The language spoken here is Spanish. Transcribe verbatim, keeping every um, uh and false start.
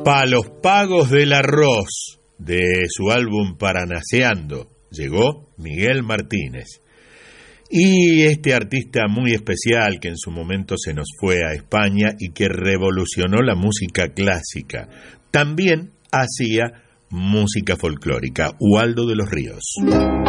Pa' los pagos del arroz, de su álbum Paranaseando, llegó Miguel Martínez. Y este artista muy especial que en su momento se nos fue a España y que revolucionó la música clásica, también hacía música folclórica, Ubaldo de los Ríos.